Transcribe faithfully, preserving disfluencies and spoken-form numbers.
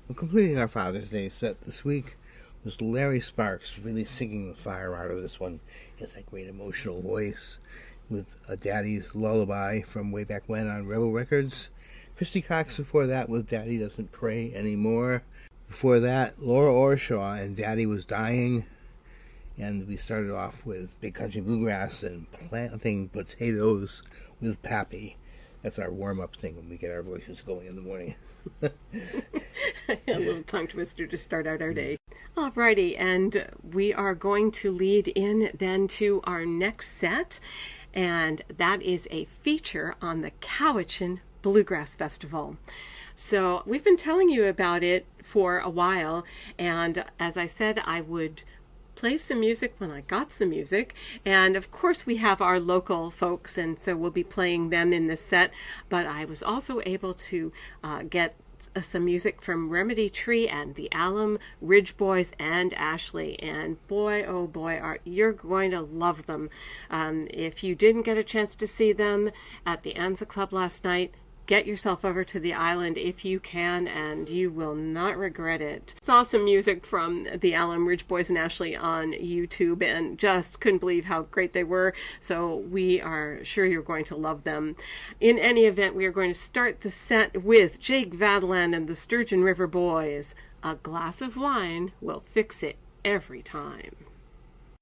Well, completing our Father's Day set this week was Larry Sparks really singing the fire out of this one. He has that great emotional voice with a Daddy's Lullaby from way back when on Rebel Records. Christy Cox before that with Daddy Doesn't Pray Anymore. Before that, Laura Orshaw and Daddy Was Dying. And we started off with Big Country Bluegrass and Planting Potatoes with Pappy. That's our warm-up thing when we get our voices going in the morning. A little tongue twister to start out our day. Alrighty, and we are going to lead in then to our next set, and that is a feature on the Cowichan Bluegrass Festival. So we've been telling you about it for a while, and as I said, I would play some music when I got some music, and of course we have our local folks, and so we'll be playing them in this set, but I was also able to uh, get some music from Remedy Tree and the Alum Ridge Boys and Ashley, and boy oh boy are you're going to love them. Um, if you didn't get a chance to see them at the Anza Club last night, get yourself over to the island if you can, and you will not regret it. Saw some music from the Alum Ridge Boys and Ashley on YouTube and just couldn't believe how great they were, so we are sure you're going to love them. In any event, we are going to start the set with Jake Vadland and the Sturgeon River Boys. A glass of wine will fix it every time.